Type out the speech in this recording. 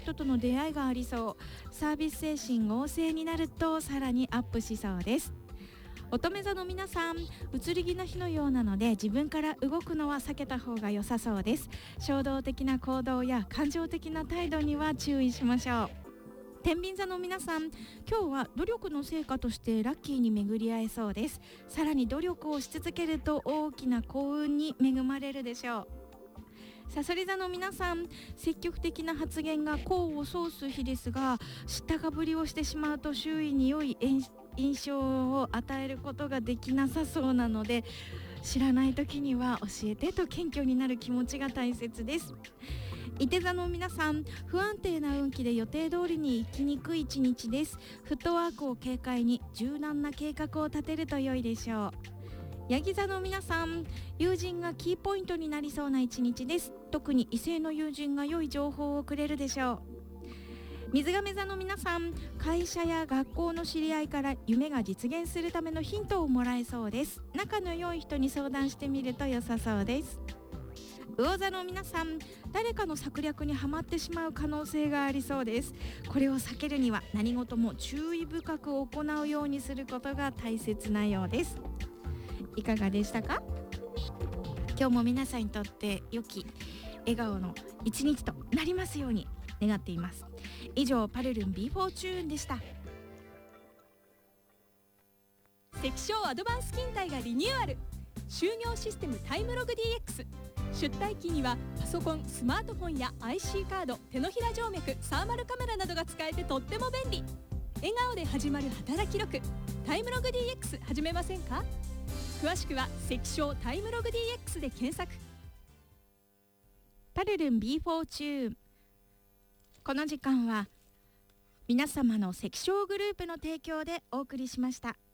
人との出会いがありそう。サービス精神旺盛になるとさらにアップしそうです。乙女座の皆さん、移り気な日のようなので自分から動くのは避けた方が良さそうです。衝動的な行動や感情的な態度には注意しましょう。天秤座の皆さん、今日は努力の成果としてラッキーに巡り合えそうです。さらに努力をし続けると大きな幸運に恵まれるでしょう。さそり座の皆さん、積極的な発言が功を奏す日ですが、知ったかぶりをしてしまうと周囲に良い印象を与えることができなさそうなので、知らない時には教えてと謙虚になる気持ちが大切です。いて座の皆さん、不安定な運気で予定通りに生きにくい一日です。フットワークを軽快に柔軟な計画を立てると良いでしょう。ヤギ座の皆さん、友人がキーポイントになりそうな一日です。特に異性の友人が良い情報をくれるでしょう。水亀座の皆さん、会社や学校の知り合いから夢が実現するためのヒントをもらえそうです。仲の良い人に相談してみると良さそうです。魚座の皆さん、誰かの策略にはまってしまう可能性がありそうです。これを避けるには何事も注意深く行うようにすることが大切なようです。いかがでしたか？今日も皆さんにとって良き笑顔の一日となりますように願っています。以上、パルルン B4 チューンでした。 関証アドバンス勤怠がリニューアル。就業システムタイムログ DX。出退勤にはパソコン、スマートフォンや IC カード、手のひら静脈、サーマルカメラなどが使えてとっても便利。笑顔で始まる働き力、タイムログ DX 始めませんか？詳しくは関証タイムログ DX で検索。 パルルン B4 チューン。この時間は皆様の関証グループの提供でお送りしました。